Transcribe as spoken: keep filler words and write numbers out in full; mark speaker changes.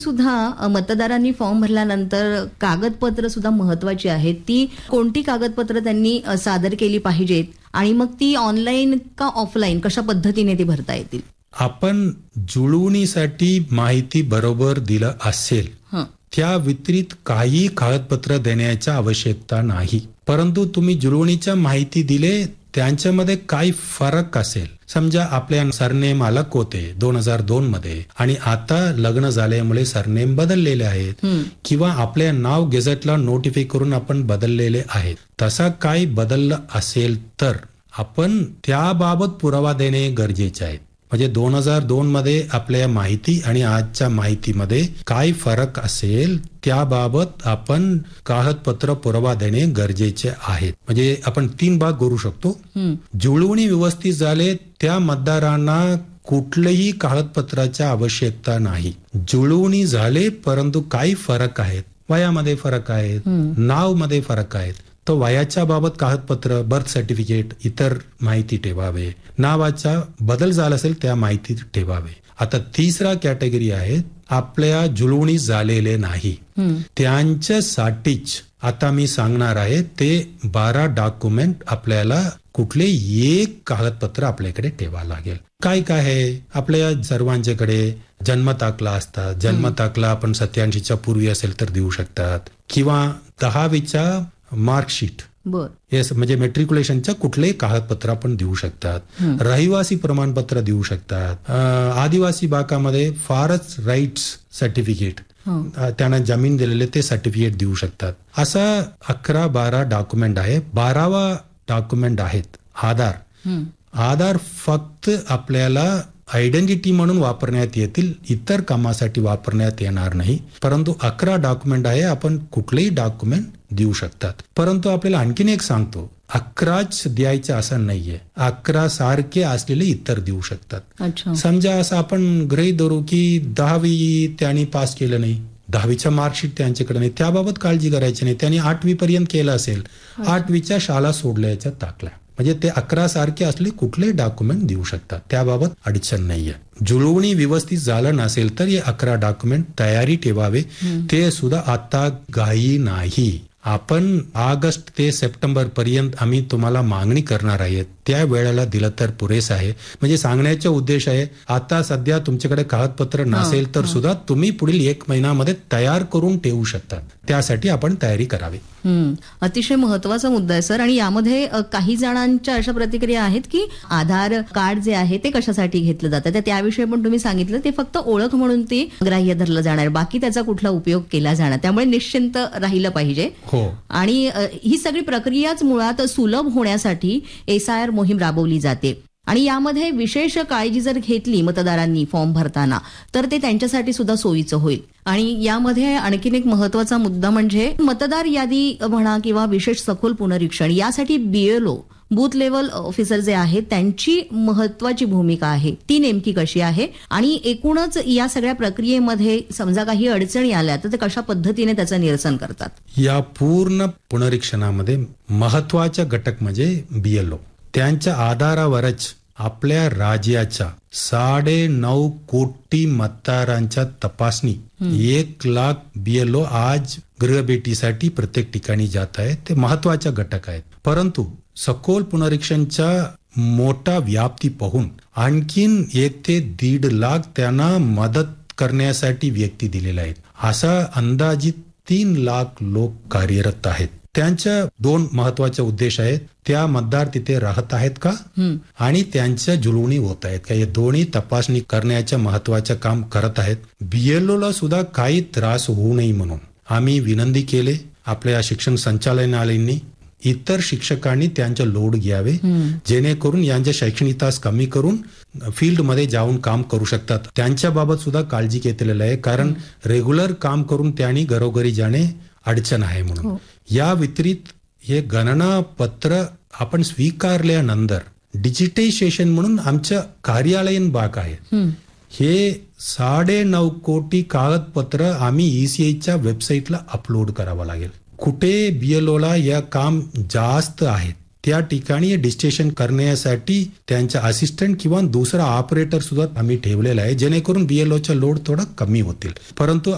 Speaker 1: सुद्धा अ, मतदारांनी फॉर्म भरल्यानंतर कागदपत्र सुद्धा महत्वाची आहेत. ती कोणती कागदपत्र त्यांनी अ, सादर केली पाहिजेत आणि मग ती ऑनलाईन का ऑफलाईन कशा पद्धतीने ती भरता येतील?
Speaker 2: आपण जुळवणीसाठी माहिती बरोबर दिलं असेल
Speaker 1: हं.
Speaker 2: त्या व्यतिरिक्त काही कागदपत्र देण्याची आवश्यकता नाही. परंतु तुम्ही जुळवणीच्या माहिती दिले त्यांच्यामध्ये काही फरक असेल, समजा आपल्या सरनेम अलग होते दोन हजार दोन मध्ये आणि आता लग्न झाल्यामुळे सरनेम बदललेले आहेत किंवा आपल्या नाव गेझेटला नोटिफाय करून आपण बदललेले आहेत, तसा काही बदललं असेल तर आपण त्याबाबत पुरावा देणे गरजेचे आहे. म्हणजे दोन हजार दोन मध्ये आपल्या माहिती आणि आजच्या माहितीमध्ये काय फरक असेल त्याबाबत आपण कागदपत्र पुरावा देणे गरजेचे आहेत. म्हणजे आपण तीन भाग करू शकतो. जुळवणी व्यवस्थित झाले त्या मतदारांना कुठल्याही कागदपत्राची आवश्यकता नाही. जुळवणी झाले परंतु काही फरक आहेत, वयामध्ये फरक आहेत, नाव मध्ये फरक आहेत, तो वयाच्या बाबत कागदपत्र, बर्थ सर्टिफिकेट, इतर माहिती ठेवावे. नावाचा बदल झाला असेल त्या माहिती ठेवावे. आता तिसरा कॅटेगरी आहे आपल्या जुळवणी झालेले नाही, त्यांच्यासाठीच आता मी सांगणार आहे ते बारा डॉक्युमेंट आपल्याला कुठले एक कागदपत्र आपल्याकडे ठेवा लागेल. काय काय आहे आपल्या सर्वांच्याकडे जन्म दाखला असतात. जन्म दाखला आपण सत्याऐंशीच्या पूर्वी असेल तर देऊ शकतात किंवा दहावीच्या मार्कशीट,
Speaker 1: बर
Speaker 2: येस म्हणजे मेट्रिक्युलेशनच्या कुठलेही कागदपत्र आपण देऊ शकतात. रहिवासी प्रमाणपत्र देऊ शकतात. आदिवासी भागामध्ये फॉरेस्ट राईट्स सर्टिफिकेट, त्यांना जमीन दिलेले ते सर्टिफिकेट देऊ शकतात. असा अकरा बारा डॉक्युमेंट आहे. बारावा डॉक्युमेंट आहेत आधार. आधार फक्त आपल्याला आयडेंटिटी म्हणून वापरण्यात येतील, इतर कामासाठी वापरण्यात येणार नाही. परंतु अकरा डॉक्युमेंट आहे, आपण कुठलेही डॉक्युमेंट देऊ शकतात. परंतु आपल्याला आणखीन एक सांगतो, अकराच द्यायचं असं नाहीये, अकरा सारखे असलेले इतर देऊ शकतात. समजा असं आपण गृहीत धरू की दहावी त्यांनी पास केलं नाही, दहावीच्या मार्कशीट त्यांच्याकडे नाही, त्याबाबत काळजी करायची नाही. त्यांनी आठवी पर्यंत केलं असेल, आठवीच्या शाळा सोडल्याच्या दाखला, म्हणजे ते अकरा सारखे असले कुठले डॉक्युमेंट देऊ शकतात, त्याबाबत अडचण नाहीये. जुळवणी व्यवस्थित झालं नसेल तर हे अकरा डॉक्युमेंट तयारी ठेवावे. ते सुद्धा आता घाई नाही. आपण ऑगस्ट ते सप्टेंबर पर्यंत आम्ही तुम्हाला मागणी करणार आहे, त्या वेळेला दिलं तर पुरेस आहे. म्हणजे सांगण्याचा उद्देश आहे, आता सध्या तुमच्याकडे कागदपत्र नसेल तर सुद्धा तुम्ही पुढील एक महिन्यामध्ये तयार करून ठेवू शकता. त्यासाठी आपण तयारी करावी.
Speaker 1: अतिशय महत्वाचा मुद्दा आहे सर. आणि यामध्ये काही जणांच्या अशा प्रतिक्रिया आहेत की आधार कार्ड जे आहे ते कशासाठी घेतलं जातं, त्याविषयी पण तुम्ही सांगितलं, ते फक्त ओळख म्हणून ते ग्राह्य धरलं जाणार, बाकी त्याचा कुठला उपयोग केला जाणार, त्यामुळे निश्चिंत राहिलं पाहिजे.
Speaker 2: हो.
Speaker 1: आणि ही सगळी प्रक्रियाच मुळात सुलभ होण्यासाठी एस आय आर मोहीम राबवली जाते. आणि यामध्ये विशेष काळजी जर घेतली मतदारांनी फॉर्म भरताना तर ते त्यांच्यासाठी सुद्धा सोयीचं होईल. आणि यामध्ये आणखीन एक महत्वाचा मुद्दा म्हणजे मतदार यादी म्हणा किंवा विशेष सखोल पुनरीक्षण, यासाठी बीएलओ बूथ लेवल ऑफिसर जे आहेत त्यांची महत्वाची भूमिका आहे. ती नेमकी कशी आहे आणि एकूणच या सगळ्या प्रक्रियेमध्ये समजा काही अडचणी आल्या तर ते कशा पद्धतीने त्याचं निरसन करतात?
Speaker 2: या पूर्ण पुनरीक्षणामध्ये महत्वाचा घटक म्हणजे बीएलओ. त्यांच्या आधारावरच आपल्या राज्याच्या साडे नऊ कोटी मतदारांच्या तपासणी, एक लाख बीएलओ आज गृहभेटीसाठी प्रत्येक ठिकाणी जात आहे. ते महत्वाचे घटक आहेत. परंतु सखोल पुनरीक्षणच्या मोठा व्याप्ती पाहून आणखीन एक ते दीड लाख त्यांना मदत करण्यासाठी व्यक्ती दिलेल्या आहेत. असा अंदाजित तीन लाख लोक कार्यरत आहेत. त्यांच्या दोन महत्वाचे उद्देश आहेत, त्या मतदार तिथे राहत आहेत का आणि त्यांच्या जुळवणी होत आहेत का, हे दोन्ही तपासणी करण्याच्या महत्वाचं काम करत आहेत. बीएलओ ला सुद्धा काही त्रास होऊ नये म्हणून आम्ही विनंती केले आपल्या शिक्षण संचालनालयांनी, इतर शिक्षकांनी त्यांचा लोड घ्यावे, जेणेकरून यांचे शैक्षणिक तास कमी करून फील्डमध्ये जाऊन काम करू शकतात. त्यांच्या बाबत सुद्धा काळजी घेतलेली आहे, कारण रेग्युलर काम करून त्यांनी घरोघरी जाणे अडचण आहे म्हणून. या व्यतिरिक्त हे गणना पत्र आपण स्वीकारल्यानंतर डिजिटायझेशन म्हणून आमचं कार्यालयीन भाग आहे. हे साडे नऊ कोटी कागदपत्र आम्ही ईसीआयच्या वेबसाईटला अपलोड करावं लागेल. कुठे बीएलओला या काम जास्त आहेत त्या ठिकाणी डिजिटेशन करण्यासाठी त्यांचा असिस्टंट किंवा दुसरा ऑपरेटर सुद्धा आम्ही ठेवलेला आहे, जेणेकरून बीएलओचा लोड थोडा कमी होतील. परंतु